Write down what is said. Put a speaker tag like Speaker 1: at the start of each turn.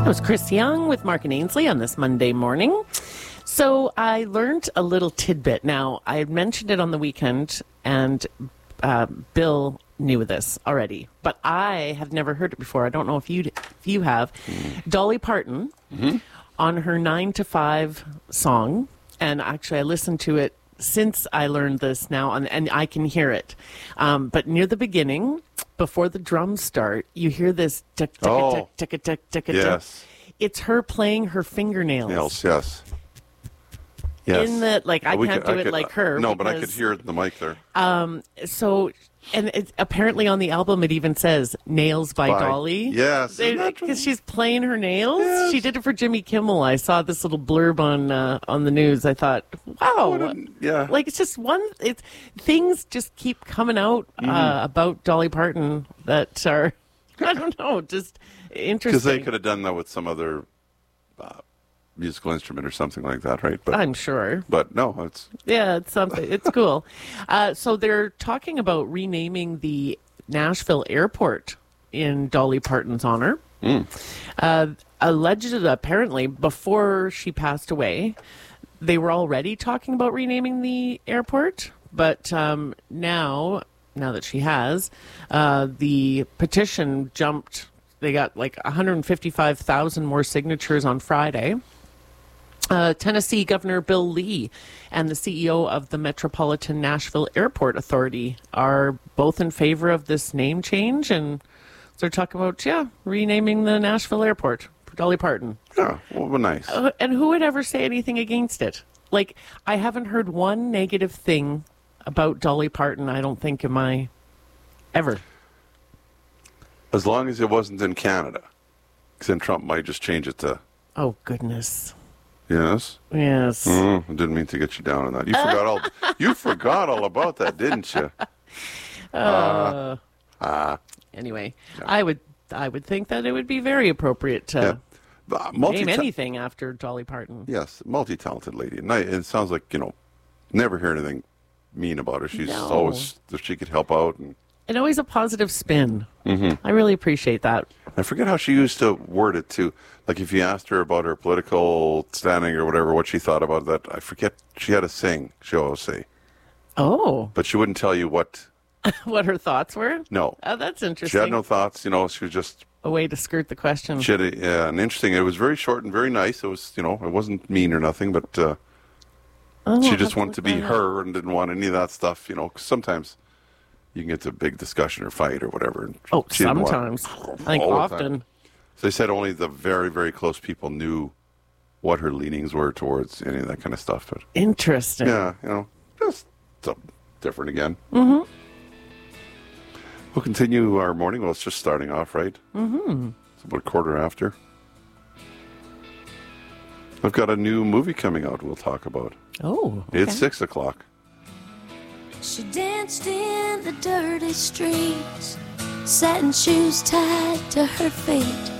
Speaker 1: was Chris Young with Mark and Ainsley on this Monday morning. So I learned a little tidbit. Now, I had mentioned it on the weekend, and Bill knew this already, but I have never heard it before. I don't know if you have. Dolly Parton, on her 9 to 5 song, and actually I listened to it since I learned this now, and I can hear it. But near the beginning, before the drums start, you hear this tick, tick, tick, tick, tick, tick, tick, tick.
Speaker 2: Yes.
Speaker 1: It's her playing her fingernails.
Speaker 2: Yes.
Speaker 1: In the, like, I can't do it like her.
Speaker 2: No, but I could hear it in the mic there.
Speaker 1: So, and it's, apparently on the album it even says "Nails" by Dolly.
Speaker 2: Yes,
Speaker 1: because she's playing her nails.
Speaker 2: Yes.
Speaker 1: She did it for Jimmy Kimmel. I saw this little blurb on the news. I thought, wow, like it's just it's things just keep coming out about Dolly Parton that are, I don't know, just interesting.
Speaker 2: Because they could have done that with some other musical instrument or something like that, right? But
Speaker 1: I'm sure.
Speaker 2: But no, it's
Speaker 1: something. It's cool. So they're talking about renaming the Nashville airport in Dolly Parton's honor. Apparently, before she passed away, they were already talking about renaming the airport. But now that she has, the petition jumped. They got like 155,000 more signatures on Friday. Tennessee Governor Bill Lee and the CEO of the Metropolitan Nashville Airport Authority are both in favor of this name change, and they're talking about, renaming the Nashville Airport for Dolly Parton.
Speaker 2: Yeah, well, nice.
Speaker 1: And who would ever say anything against it? Like, I haven't heard one negative thing about Dolly Parton, I don't think, ever.
Speaker 2: As long as it wasn't in Canada. Because then Trump might just change it to...
Speaker 1: Oh, goodness.
Speaker 2: Yes?
Speaker 1: Yes.
Speaker 2: I didn't mean to get you down on that. You forgot all about that, didn't you?
Speaker 1: Anyway, yeah. I would think that it would be very appropriate to name anything after Dolly Parton.
Speaker 2: Yes, multi-talented lady. And it sounds like, never hear anything mean about her. She's always, she could help out.
Speaker 1: And always a positive spin. I really appreciate that.
Speaker 2: I forget how she used to word it, too. Like, if you asked her about her political standing or whatever, what she thought about that, I forget. She had a saying, she always say.
Speaker 1: Oh.
Speaker 2: But she wouldn't tell you what...
Speaker 1: what her thoughts were?
Speaker 2: No.
Speaker 1: Oh, that's interesting.
Speaker 2: She had no thoughts, she was just...
Speaker 1: A way to skirt the question.
Speaker 2: She had an interesting... It was very short and very nice. It was, it wasn't mean or nothing, but she just wanted to be her and didn't want any of that stuff, 'cause sometimes... You can get to a big discussion or fight or whatever.
Speaker 1: Sometimes. I think often.
Speaker 2: So they said only the very, very close people knew what her leanings were towards any of that kind of stuff. But
Speaker 1: interesting.
Speaker 2: Yeah, just something different again. We'll continue our morning. Well, it's just starting off, right? It's about 1:15. I've got a new movie coming out we'll talk about.
Speaker 1: Oh, okay.
Speaker 2: It's 6 o'clock.
Speaker 3: She danced in the dirty streets, satin shoes tied to her feet.